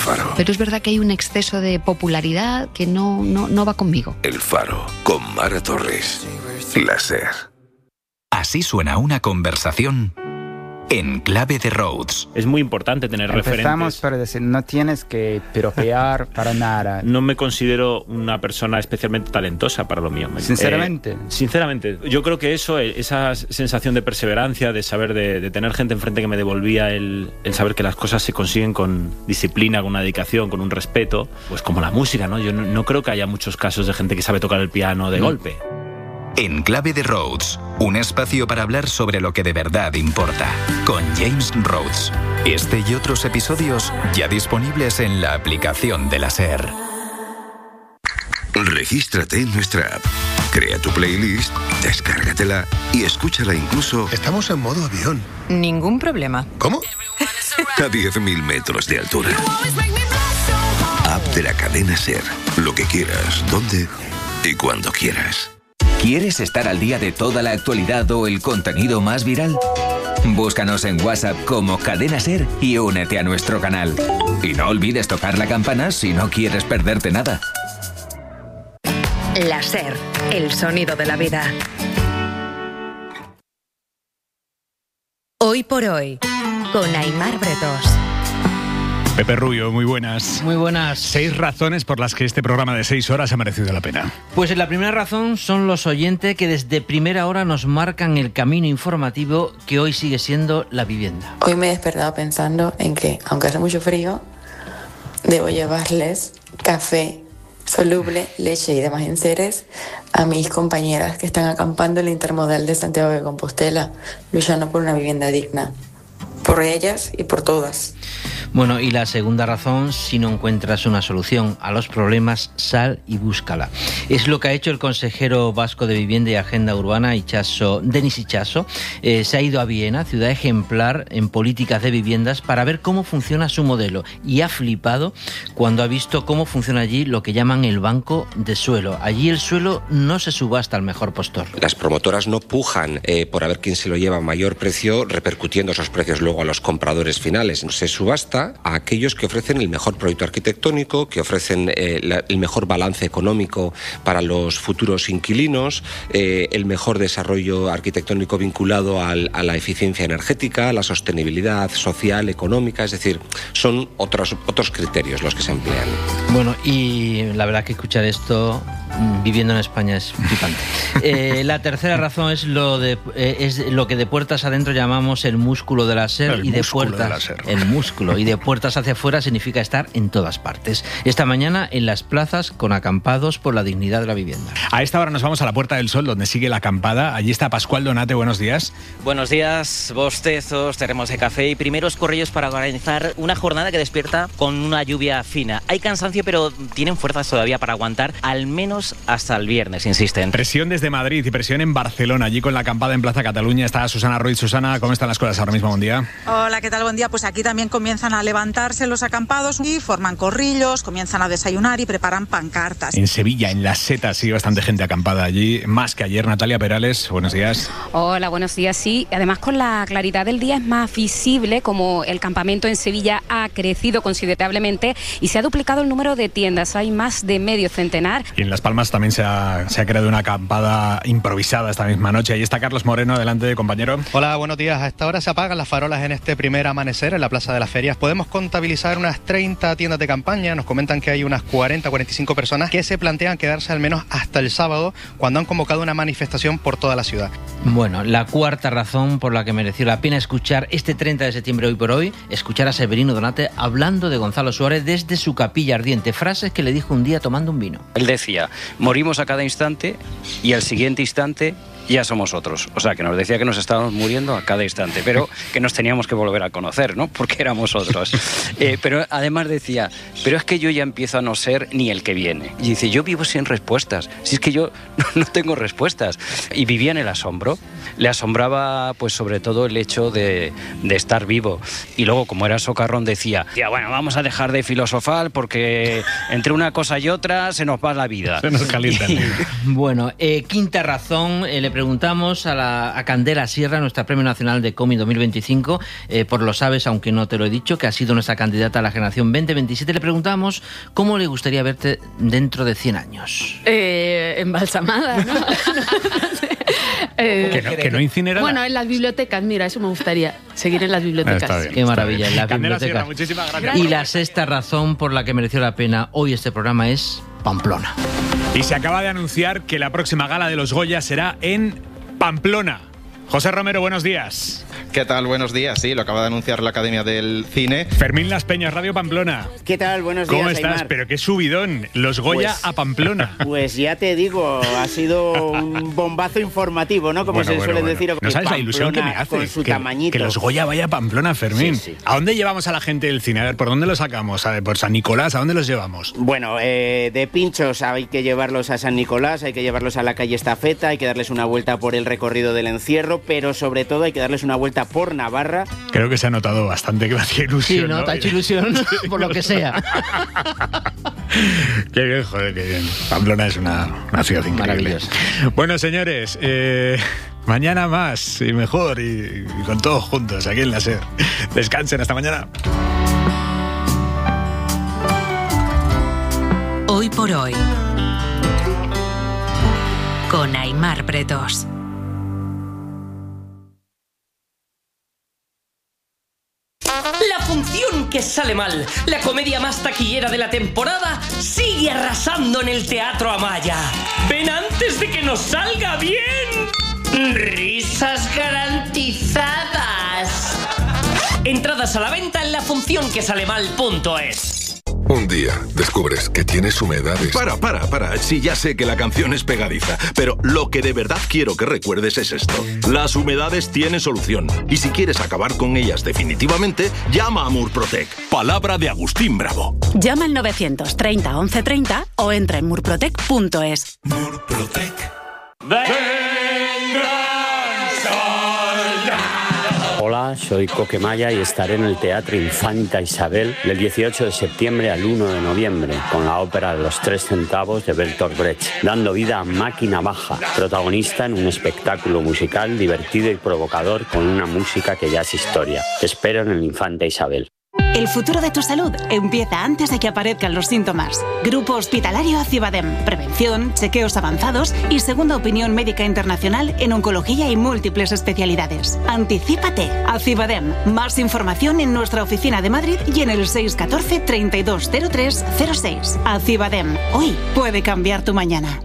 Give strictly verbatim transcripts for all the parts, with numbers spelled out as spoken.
Faro. Pero es verdad que hay un exceso de popularidad que no, no, no va conmigo. El Faro, con Mara Torres. La SER. Así suena una conversación en Clave de Rhodes. Es muy importante tener Empezamos referentes. para decir, no tienes que piropear para nada. No me considero una persona especialmente talentosa para lo mío. Sinceramente. Eh, sinceramente. Yo creo que eso, esa sensación de perseverancia, de saber, de, de tener gente enfrente que me devolvía el, el saber que las cosas se consiguen con disciplina, con una dedicación, con un respeto, pues como la música, ¿no? Yo no, no creo que haya muchos casos de gente que sabe tocar el piano de mm. golpe. En Clave de Rhodes, un espacio para hablar sobre lo que de verdad importa, con James Rhodes. Este y otros episodios ya disponibles en la aplicación de la SER. Regístrate en nuestra app, crea tu playlist, descárgatela y escúchala incluso... Estamos en modo avión. Ningún problema. ¿Cómo? A diez mil metros de altura. App de la cadena SER. Lo que quieras, donde y cuando quieras. ¿Quieres estar al día de toda la actualidad o el contenido más viral? Búscanos en WhatsApp como Cadena SER y únete a nuestro canal. Y no olvides tocar la campana si no quieres perderte nada. La SER, el sonido de la vida. Hoy por hoy, con Aimar Bretos. Pepe Rubio, muy buenas. Muy buenas. Seis razones por las que este programa de seis horas ha merecido la pena. Pues la primera razón son los oyentes que desde primera hora nos marcan el camino informativo que hoy sigue siendo la vivienda. Hoy me he despertado pensando en que, aunque hace mucho frío, debo llevarles café soluble, leche y demás enseres a mis compañeras que están acampando en el Intermodal de Santiago de Compostela, luchando por una vivienda digna. Por ellas y por todas. Bueno, y la segunda razón, si no encuentras una solución a los problemas, sal y búscala. Es lo que ha hecho el consejero vasco de Vivienda y Agenda Urbana, Itxaso, Denis Itxaso. Eh, se ha ido a Viena, ciudad ejemplar en políticas de viviendas, para ver cómo funciona su modelo. Y ha flipado cuando ha visto cómo funciona allí lo que llaman el banco de suelo. Allí el suelo no se subasta al mejor postor. Las promotoras no pujan eh, por a ver quién se lo lleva a mayor precio, repercutiendo esos precios luego a los compradores finales. Se subasta a aquellos que ofrecen el mejor proyecto arquitectónico, que ofrecen eh, la, el mejor balance económico para los futuros inquilinos, eh, el mejor desarrollo arquitectónico vinculado al, a la eficiencia energética, a la sostenibilidad social, económica, es decir, son otros, otros criterios los que se emplean. Bueno, y la verdad que escuchar esto viviendo en España es flipante. Eh, la tercera razón es lo de eh, es lo que de puertas adentro llamamos el músculo de la SER, el y de puertas de la SER. el músculo y de puertas hacia afuera significa estar en todas partes. Esta mañana en las plazas con acampados por la dignidad de la vivienda. A esta hora nos vamos a la Puerta del Sol, donde sigue la acampada. Allí está Pascual Donate, buenos días. Buenos días, bostezos, termos de café y primeros corrillos para organizar una jornada que despierta con una lluvia fina. Hay cansancio, pero tienen fuerzas todavía para aguantar al menos hasta el viernes, insisten. Presión desde Madrid y presión en Barcelona. Allí con la acampada en Plaza Cataluña está Susana Ruiz. Susana, ¿cómo están las cosas ahora mismo? Buen día. Hola, ¿qué tal? Buen día. Pues aquí también comienzan a levantarse los acampados y forman corrillos, comienzan a desayunar y preparan pancartas. En Sevilla, en Las Setas, sigue bastante gente acampada allí, más que ayer. Natalia Perales, buenos días. Hola, buenos días. Sí, además con la claridad del día es más visible como el campamento en Sevilla ha crecido considerablemente y se ha duplicado el número de tiendas. Hay más de medio centenar. Y en Las Palmas también se ha, se ha creado una acampada improvisada esta misma noche. Ahí está Carlos Moreno, adelante, compañero. Hola, buenos días. A esta hora se apagan las farolas en este primer amanecer en la Plaza de las Ferias. Podemos contabilizar unas treinta tiendas de campaña. Nos comentan que hay unas cuarenta, cuarenta y cinco personas que se plantean quedarse al menos hasta el sábado, cuando han convocado una manifestación por toda la ciudad. Bueno, la cuarta razón por la que mereció la pena escuchar este treinta de septiembre, hoy por hoy, escuchar a Severino Donate hablando de Gonzalo Suárez desde su capilla ardiente. Frases que le dijo un día tomando un vino. Él decía, morimos a cada instante y al siguiente instante ya somos otros. O sea, que nos decía que nos estábamos muriendo a cada instante, pero que nos teníamos que volver a conocer, ¿no? Porque éramos otros. Eh, pero además decía, pero es que yo ya empiezo a no ser ni el que viene. Y dice, yo vivo sin respuestas. Si es que yo no tengo respuestas. Y vivía en el asombro. Le asombraba, pues, sobre todo el hecho de, de estar vivo. Y luego, como era socarrón, decía, ya, bueno, vamos a dejar de filosofar porque entre una cosa y otra se nos va la vida. Se nos calienta. Y, bueno, eh, quinta razón, eh, le preguntamos a, la, a Candela Sierra, nuestra Premio Nacional de Cómic dos mil veinticinco, eh, por lo sabes, aunque no te lo he dicho, que ha sido nuestra candidata a la generación veinte veintisiete. Le preguntamos cómo le gustaría verte dentro de cien años. Eh, embalsamada, ¿no? eh, que no, que no incinerada. Bueno, en las bibliotecas, mira, eso me gustaría, seguir en las bibliotecas. Está bien, Qué maravilla, en las Candela bibliotecas. Sierra, muchísimas gracias. Y la sexta razón por la que mereció la pena hoy este programa es Pamplona. Y se acaba de anunciar que la próxima gala de los Goya será en Pamplona. José Romero, buenos días. ¿Qué tal? Buenos días. Sí, lo acaba de anunciar la Academia del Cine. Fermín Las Peñas, Radio Pamplona. ¿Qué tal? Buenos días, ¿Cómo estás? Aimar. Pero qué subidón. Los Goya Pues- a Pamplona. Pues ya te digo, ha sido un bombazo informativo, ¿no? Como Bueno, se bueno, suele bueno. decir. No sabes la ilusión que me Pamplona hace. Con su que, tamañito. que los Goya vaya a Pamplona, Fermín. Sí, sí. ¿A dónde llevamos a la gente del cine? A ver, ¿por dónde los sacamos? A ver, ¿por San Nicolás? ¿A dónde los llevamos? Bueno, eh, de pinchos hay que llevarlos a San Nicolás, hay que llevarlos a la calle Estafeta, hay que darles una vuelta por el recorrido del encierro, pero sobre todo hay que darles una vuelta por Navarra. Creo que se ha notado bastante que me hacía ilusión. Sí, ¿no? Te ha hecho ilusión por lo que sea. Qué bien, joder, qué bien. Pamplona es una, una ciudad increíble. Maravillosa. Bueno, señores, eh, mañana más y mejor y, y con todos juntos aquí en la SER. Descansen, hasta mañana. Hoy por hoy. Con Aimar Bretos. La función que sale mal, la comedia más taquillera de la temporada, sigue arrasando en el Teatro Amaya. ¡Ven antes de que nos salga bien! ¡Risas garantizadas! Entradas a la venta en la función que sale mal punto es. Un día descubres que tienes humedades. Para, para, para. Sí, ya sé que la canción es pegadiza, pero lo que de verdad quiero que recuerdes es esto. Las humedades tienen solución. Y si quieres acabar con ellas definitivamente, llama a Murprotec. Palabra de Agustín Bravo. Llama al novecientos treinta once treinta o entra en murprotec punto es. Murprotec. Hola, soy Coquemaya y estaré en el Teatro Infanta Isabel del dieciocho de septiembre al uno de noviembre con la ópera Los Tres Centavos de Bertolt Brecht, dando vida a Máquina Baja, protagonista en un espectáculo musical divertido y provocador con una música que ya es historia. Te espero en el Infanta Isabel. El futuro de tu salud empieza antes de que aparezcan los síntomas. Grupo Hospitalario Acibadem. Prevención, chequeos avanzados y segunda opinión médica internacional en oncología y múltiples especialidades. Anticípate. Acibadem. Más información en nuestra oficina de Madrid y en el seis uno cuatro, treinta y dos cero tres cero seis. Acibadem. Hoy puede cambiar tu mañana.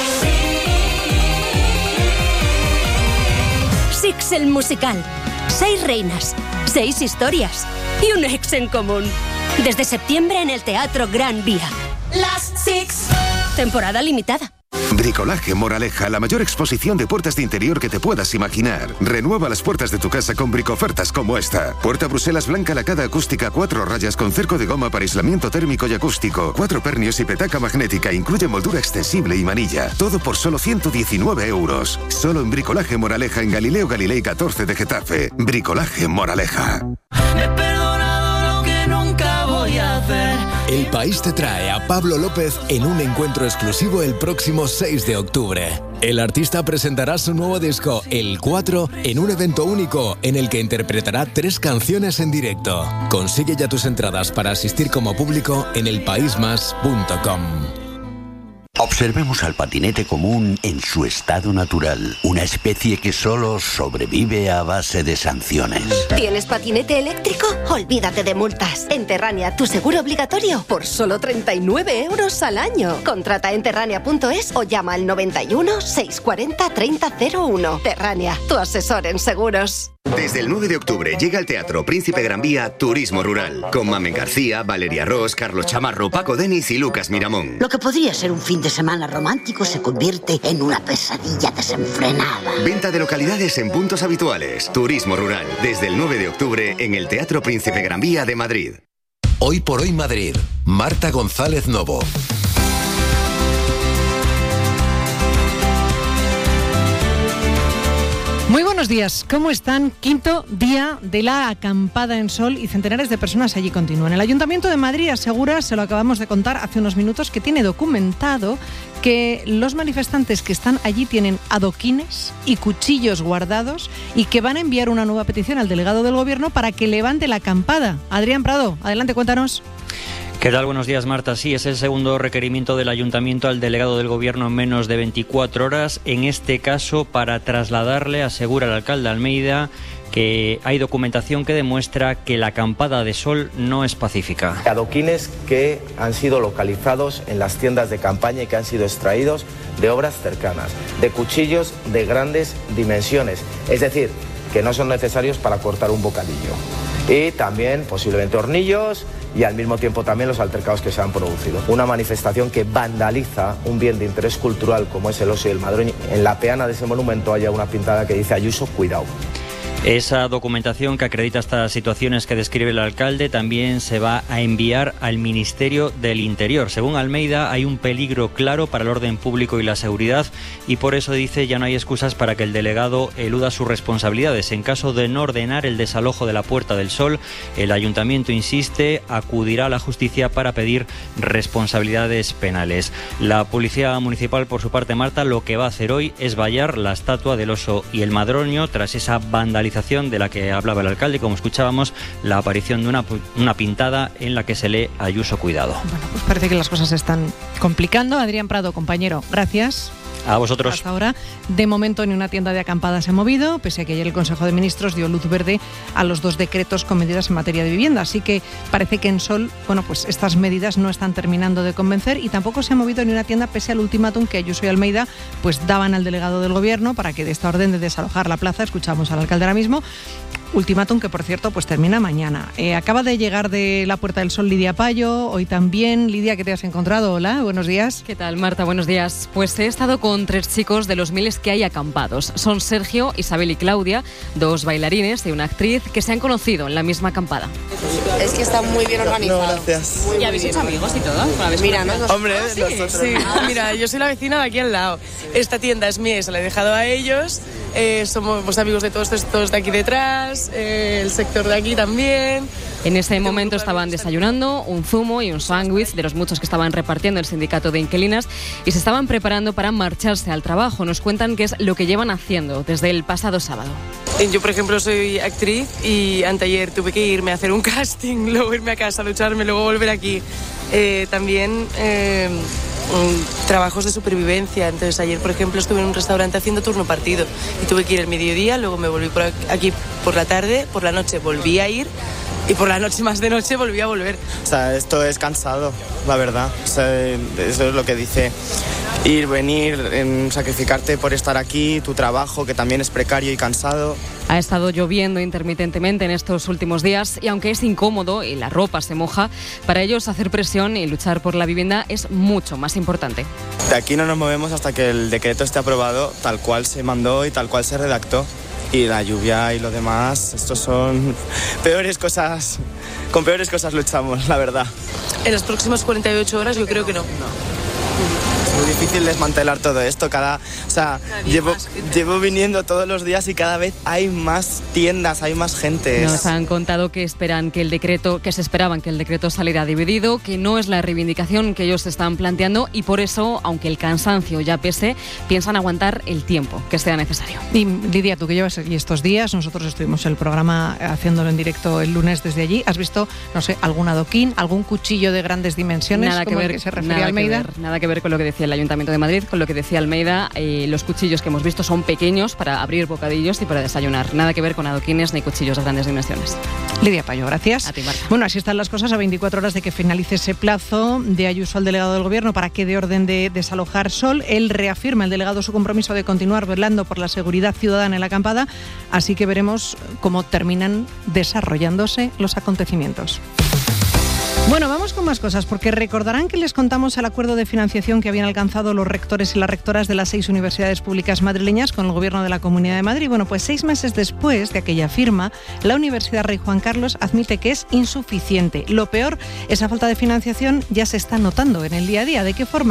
Six el musical. Seis reinas, seis historias y un ex en común. Desde septiembre en el Teatro Gran Vía. Las Six. Temporada limitada. Bricolaje Moraleja, la mayor exposición de puertas de interior que te puedas imaginar. Renueva las puertas de tu casa con bricofertas como esta. Puerta Bruselas blanca lacada acústica, cuatro rayas con cerco de goma para aislamiento térmico y acústico, cuatro pernios y petaca magnética, incluye moldura extensible y manilla. Todo por solo ciento diecinueve euros. Solo en Bricolaje Moraleja en Galileo Galilei catorce de Getafe. Bricolaje Moraleja. He perdonado lo que nunca voy a hacer. El País te trae a Pablo López en un encuentro exclusivo el próximo seis de octubre. El artista presentará su nuevo disco, El cuatro, en un evento único en el que interpretará tres canciones en directo. Consigue ya tus entradas para asistir como público en el país más punto com. Observemos al patinete común en su estado natural, una especie que solo sobrevive a base de sanciones. ¿Tienes patinete eléctrico? Olvídate de multas. En Terrania, tu seguro obligatorio por solo treinta y nueve euros al año. Contrata en terrania punto es o llama al noventa y uno, seiscientos cuarenta, treinta cero uno. Terrania, tu asesor en seguros. Desde el nueve de octubre llega al Teatro Príncipe Gran Vía Turismo Rural, con Mamen García, Valeria Ross, Carlos Chamarro, Paco Denis y Lucas Miramón. Lo que podría ser un fin de semana romántico se convierte en una pesadilla desenfrenada. Venta de localidades en puntos habituales. Turismo Rural, desde el nueve de octubre en el Teatro Príncipe Gran Vía de Madrid. Hoy por hoy Madrid. Marta González Novo. Muy buenos Buenos días, ¿cómo están? Quinto día de la acampada en Sol y centenares de personas allí continúan. El Ayuntamiento de Madrid asegura, se lo acabamos de contar hace unos minutos, que tiene documentado que los manifestantes que están allí tienen adoquines y cuchillos guardados y que van a enviar una nueva petición al delegado del Gobierno para que levante la acampada. Adrián Prado, adelante, cuéntanos. ¿Qué tal? Buenos días, Marta. Sí, es el segundo requerimiento del Ayuntamiento al delegado del Gobierno en menos de veinticuatro horas. En este caso, para trasladarle, asegura el alcalde Almeida, que hay documentación que demuestra que la acampada de Sol no es pacífica. Adoquines que han sido localizados en las tiendas de campaña y que han sido extraídos de obras cercanas, de cuchillos de grandes dimensiones, es decir, que no son necesarios para cortar un bocadillo. Y también posiblemente hornillos y al mismo tiempo también los altercados que se han producido. Una manifestación que vandaliza un bien de interés cultural como es el oso y el madroño. En la peana de ese monumento haya una pintada que dice Ayuso, cuidado. Esa documentación que acredita estas situaciones que describe el alcalde también se va a enviar al Ministerio del Interior. Según Almeida, hay un peligro claro para el orden público y la seguridad y por eso dice ya no hay excusas para que el delegado eluda sus responsabilidades. En caso de no ordenar el desalojo de la Puerta del Sol, el ayuntamiento, insiste, acudirá a la justicia para pedir responsabilidades penales. La Policía Municipal, por su parte, Marta, lo que va a hacer hoy es vallar la estatua del oso y el madroño tras esa vandalización de la que hablaba el alcalde, como escuchábamos, la aparición de una, una pintada en la que se lee Ayuso, cuidado. Bueno, pues parece que las cosas se están complicando. Adrián Prado, compañero, gracias. A vosotros. Hasta ahora, de momento, ni una tienda de acampada se ha movido, pese a que ayer el Consejo de Ministros dio luz verde a los dos decretos con medidas en materia de vivienda. Así que parece que en Sol, bueno, pues estas medidas no están terminando de convencer y tampoco se ha movido ni una tienda pese al ultimátum que Ayuso y Almeida pues daban al delegado del Gobierno para que de esta orden de desalojar la plaza, escuchamos al alcalde ahora mismo, ultimátum que, por cierto, pues termina mañana. Eh, acaba de llegar de la Puerta del Sol Lidia Payo, hoy también. Lidia, ¿qué te has encontrado? Hola, buenos días. ¿Qué tal, Marta? Buenos días. Pues he estado con tres chicos de los miles que hay acampados. Son Sergio, Isabel y Claudia, dos bailarines y una actriz que se han conocido en la misma acampada. Es que está muy bien organizado. No, gracias. Muy, ¿Y habéis hecho amigos y todo? Mira, no, hombre, ah, ¿sí? nosotros. Sí. Ah, mira, yo soy la vecina de aquí al lado. Esta tienda es mía y se la he dejado a ellos. Eh, somos pues, amigos de todos estos de aquí detrás, eh, el sector de aquí también. En ese momento estaban desayunando un zumo y un sándwich de los muchos que estaban repartiendo el sindicato de inquilinas y se estaban preparando para marcharse al trabajo. Nos cuentan qué es lo que llevan haciendo desde el pasado sábado. Yo, por ejemplo, soy actriz y anteayer tuve que irme a hacer un casting, luego irme a casa a ducharme, luego volver aquí. Eh, también eh, trabajos de supervivencia. Entonces ayer, por ejemplo, estuve en un restaurante haciendo turno partido y tuve que ir el mediodía, luego me volví por aquí por la tarde, por la noche volví a ir y por la noche, más de noche, volví a volver. O sea, esto es cansado, la verdad. O sea, eso es lo que dice ir, venir, en sacrificarte por estar aquí, tu trabajo, que también es precario y cansado. Ha estado lloviendo intermitentemente en estos últimos días y aunque es incómodo y la ropa se moja, para ellos hacer presión y luchar por la vivienda es mucho más importante. De aquí no nos movemos hasta que el decreto esté aprobado tal cual se mandó y tal cual se redactó. Y la lluvia y lo demás, estos son peores cosas, con peores cosas luchamos, la verdad. En las próximas cuarenta y ocho horas yo creo que no. Es muy difícil desmantelar todo esto, cada, o sea, llevo, llevo viniendo todos los días y cada vez hay más tiendas, hay más gente. Nos han contado que esperan que el decreto, que se esperaban que el decreto saliera dividido, que no es la reivindicación que ellos están planteando y por eso, aunque el cansancio ya pese, piensan aguantar el tiempo que sea necesario. Y Lidia, tú que llevas aquí estos días, nosotros estuvimos en el programa haciéndolo en directo el lunes desde allí, ¿has visto, no sé, algún adoquín, algún cuchillo de grandes dimensiones? Nada que ver, que se refería nada Almeida. Que ver, nada que ver con lo que decía el Ayuntamiento de Madrid, con lo que decía Almeida. Eh, los cuchillos que hemos visto son pequeños para abrir bocadillos y para desayunar. Nada que ver con adoquines ni cuchillos de grandes dimensiones. Lidia Payo, gracias. A ti, Marta. Bueno, así están las cosas a veinticuatro horas de que finalice ese plazo de Ayuso al delegado del Gobierno para que dé orden de desalojar Sol. Él reafirma, el delegado, su compromiso de continuar velando por la seguridad ciudadana en la acampada, así que veremos cómo terminan desarrollándose los acontecimientos. Bueno, vamos con más cosas, porque recordarán que les contamos el acuerdo de financiación que habían alcanzado los rectores y las rectoras de las seis universidades públicas madrileñas con el Gobierno de la Comunidad de Madrid. Bueno, pues seis meses después de aquella firma, la Universidad Rey Juan Carlos admite que es insuficiente. Lo peor, esa falta de financiación ya se está notando en el día a día. ¿De qué forma?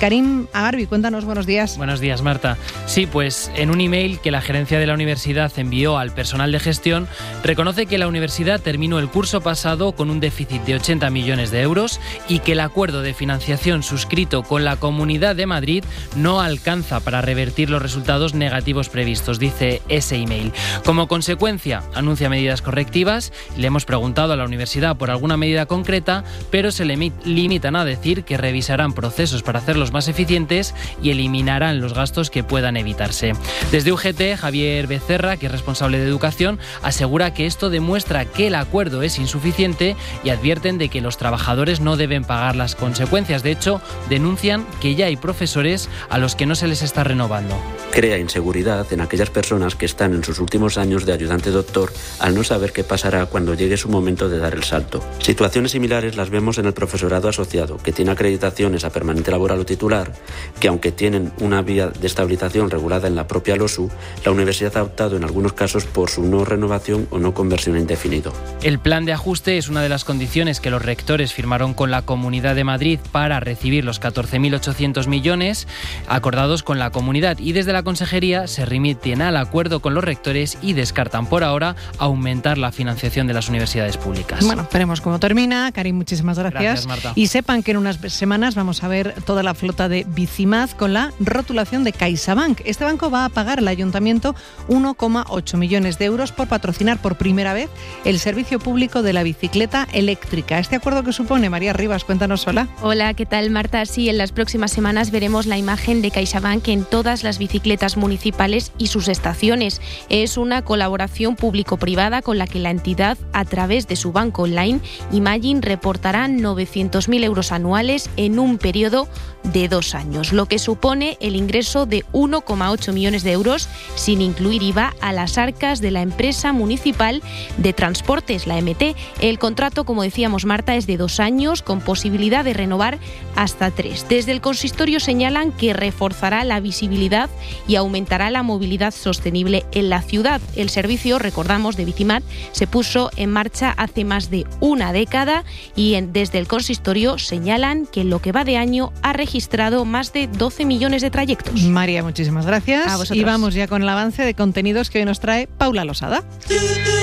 Karim Agarbi, cuéntanos, buenos días. Buenos días, Marta. Sí, pues en un email que la gerencia de la universidad envió al personal de gestión, reconoce que la universidad terminó el curso pasado con un déficit de ochenta millones de euros y que el acuerdo de financiación suscrito con la Comunidad de Madrid no alcanza para revertir los resultados negativos previstos, dice ese email. Como consecuencia, anuncia medidas correctivas. Le hemos preguntado a la universidad por alguna medida concreta, pero se limitan a decir que revisarán procesos para hacerlos más eficientes y eliminarán los gastos que puedan evitarse. Desde U G T, Javier Becerra, que es responsable de educación, asegura que esto demuestra que el acuerdo es insuficiente y advierten de que los trabajadores no deben pagar las consecuencias. De hecho, denuncian que ya hay profesores a los que no se les está renovando. Crea inseguridad en aquellas personas que están en sus últimos años de ayudante doctor al no saber qué pasará cuando llegue su momento de dar el salto. Situaciones similares las vemos en el profesorado asociado, que tiene acreditaciones a permanente laboral o titular, que aunque tienen una vía de estabilización regulada en la propia LOSU, la universidad ha optado en algunos casos por su no renovación o no conversión a indefinido. El plan de ajuste es una de las condiciones que los rectores firmaron con la Comunidad de Madrid para recibir los catorce mil ochocientos millones acordados con la comunidad, y desde la Consejería se remiten al acuerdo con los rectores y descartan por ahora aumentar la financiación de las universidades públicas. Bueno, veremos cómo termina. Karim, muchísimas gracias. Gracias, Marta. Y sepan que en unas semanas vamos a ver toda la flota de Bicimaz con la rotulación de CaixaBank. Este banco va a pagar al ayuntamiento uno coma ocho millones de euros por patrocinar por primera vez el servicio público de la bicicleta eléctrica. ¿Este acuerdo qué supone? María Rivas, cuéntanos. Hola. Hola, ¿qué tal, Marta? Sí, en las próximas semanas veremos la imagen de CaixaBank en todas las bicicletas municipales y sus estaciones. Es una colaboración público-privada con la que la entidad, a través de su banco online, Imagine, reportará novecientos mil euros anuales en un periodo de dos años, lo que supone el ingreso de uno coma ocho millones de euros, sin incluir I V A, a las arcas de la empresa municipal de transportes, la M T. El contrato, como decíamos, Marta, es de dos años, con posibilidad de renovar hasta tres. Desde el consistorio señalan que reforzará la visibilidad y aumentará la movilidad sostenible en la ciudad. El servicio, recordamos, de Bicimaz se puso en marcha hace más de una década y en, desde el consistorio señalan que en lo que va de año ha registrado más de doce millones de trayectos. María, muchísimas gracias. A vosotros. Y vamos ya con el avance de contenidos que hoy nos trae Paula Losada.